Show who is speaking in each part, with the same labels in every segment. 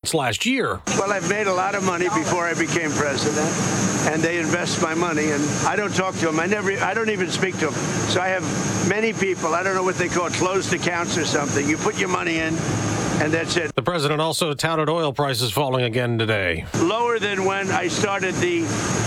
Speaker 1: results last year.
Speaker 2: Well, I've made a lot of money before I became president, and they invest my money, and I don't talk to them. I don't even speak to them. So I have many people, I don't know what they call it, closed accounts or something. You put your money in, and that's it.
Speaker 1: The president also touted oil prices falling again today.
Speaker 2: Lower than when I started the,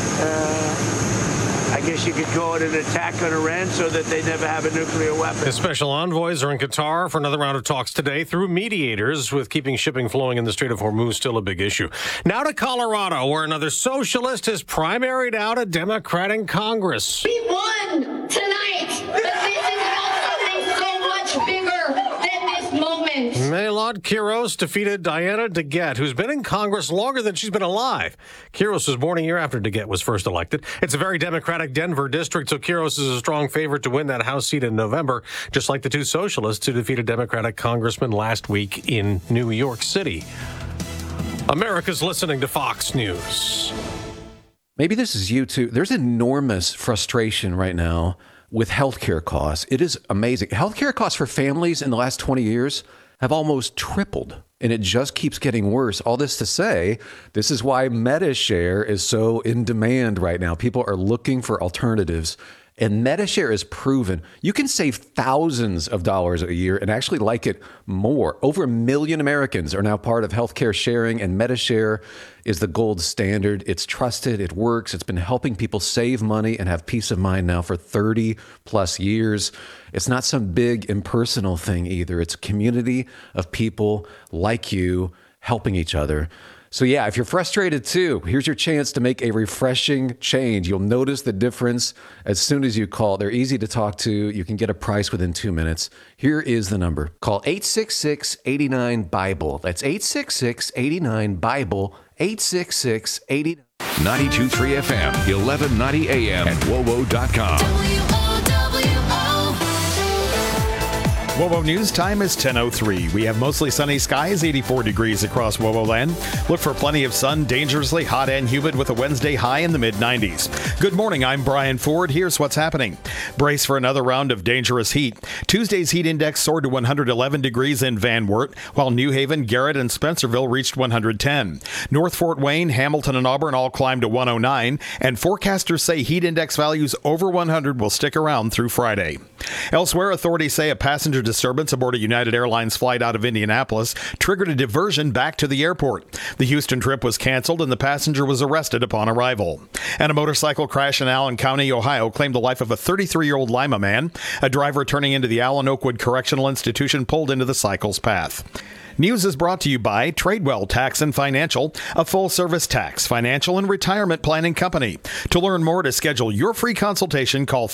Speaker 2: I guess you could call it an attack on Iran so that they never have a nuclear weapon.
Speaker 1: The special envoys are in Qatar for another round of talks today through mediators, with keeping shipping flowing in the Strait of Hormuz still a big issue. Now to Colorado, where another socialist has primaried out a Democrat in Congress.
Speaker 3: We won tonight, but this is about something so much bigger than this moment.
Speaker 1: Maylard Quiros defeated Diana DeGette, who's been in Congress longer than she's been alive. Quiros was born a year after DeGette was first elected. It's a very Democratic Denver district, so Quiros is a strong favorite to win that House seat in November, just like the two socialists who defeated Democratic congressman last week in New York City. America's listening to Fox News.
Speaker 4: Maybe this is you too. There's enormous frustration right now with healthcare costs. It is amazing. Healthcare costs for families in the last 20 years have almost tripled, and it just keeps getting worse. All this to say, this is why MediShare is so in demand right now. People are looking for alternatives, and MediShare is proven. You can save thousands of dollars a year and actually like it more. Over 1 million Americans are now part of healthcare sharing, and MediShare is the gold standard. It's trusted, it works, it's been helping people save money and have peace of mind now for 30 plus years. It's not some big impersonal thing either. It's a community of people like you helping each other. So yeah, if you're frustrated too, here's your chance to make a refreshing change. You'll notice the difference as soon as you call. They're easy to talk to. You can get a price within 2 minutes. Here is the number. Call 866-89-BIBLE. That's 866-89-BIBLE. 866-89.
Speaker 5: 92.3 FM, 1190 AM, and WOWO.com.
Speaker 6: WOWO News time is 10:03. We have mostly sunny skies, 84 degrees across WOWO land. Look for plenty of sun, dangerously hot and humid with a Wednesday high in the mid-90s. Good morning, I'm Brian Ford. Here's what's happening. Brace for another round of dangerous heat. Tuesday's heat index soared to 111 degrees in Van Wert, while New Haven, Garrett, and Spencerville reached 110. North Fort Wayne, Hamilton, and Auburn all climbed to 109, and forecasters say heat index values over 100 will stick around through Friday. Elsewhere, authorities say a passenger disturbance aboard a United Airlines flight out of Indianapolis triggered a diversion back to the airport. The Houston trip was canceled and the passenger was arrested upon arrival. And a motorcycle crash in Allen County, Ohio claimed the life of a 33-year-old Lima man. A driver turning into the Allen Oakwood Correctional Institution pulled into the cycle's path. News is brought to you by Tradewell Tax and Financial, a full-service tax, financial, and retirement planning company. To learn more, to schedule your free consultation, call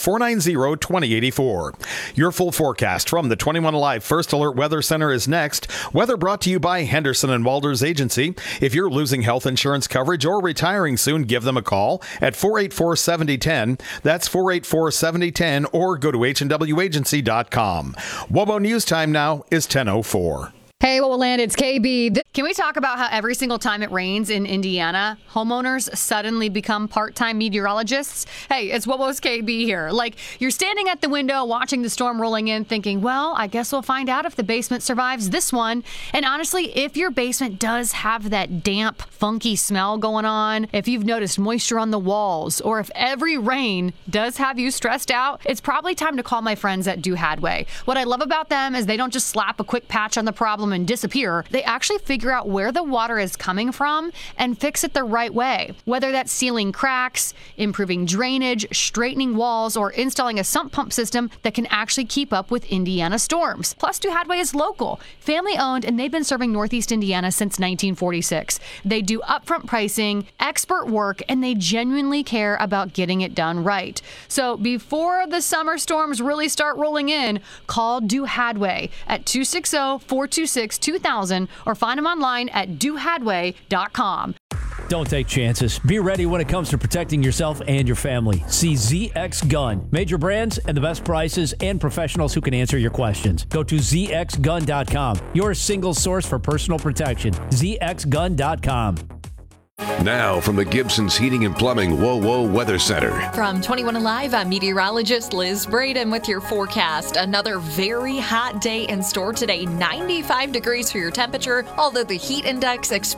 Speaker 6: 490-2084. Your full forecast from the 21 Alive First Alert Weather Center is next. Weather brought to you by Henderson and Walters Agency. If you're losing health insurance coverage or retiring soon, give them a call at 484-7010. That's 484-7010, or go to hnwagency.com. WOWO News time now is 10:04.
Speaker 7: Hey, what will land? It's KB. Can we talk about how every single time it rains in Indiana, homeowners suddenly become part-time meteorologists? Hey, it's Wobo's KB here. Like, you're standing at the window watching the storm rolling in thinking, well, I guess we'll find out if the basement survives this one. And honestly, if your basement does have that damp, funky smell going on, if you've noticed moisture on the walls, or if every rain does have you stressed out, it's probably time to call my friends at Do Hadway. What I love about them is they don't just slap a quick patch on the problem and disappear. They actually figure out where the water is coming from and fix it the right way. Whether that's sealing cracks, improving drainage, straightening walls, or installing a sump pump system that can actually keep up with Indiana storms. Plus, Do Hadway is local, family owned, and they've been serving Northeast Indiana since 1946. They do upfront pricing, expert work, and they genuinely care about getting it done right. So before the summer storms really start rolling in, call Do Hadway at 260-426-2000 or find them online at dohadway.com.
Speaker 8: Don't take chances. Be ready when it comes to protecting yourself and your family. See ZX Gun. Major brands and the best prices and professionals who can answer your questions. Go to zxgun.com. Your single source for personal protection. zxgun.com.
Speaker 5: Now from the Gibson's Heating and Plumbing WOWO Weather Center.
Speaker 9: From 21 Alive, I'm meteorologist Liz Braden with your forecast. Another very hot day in store today. 95 degrees for your temperature, although the heat index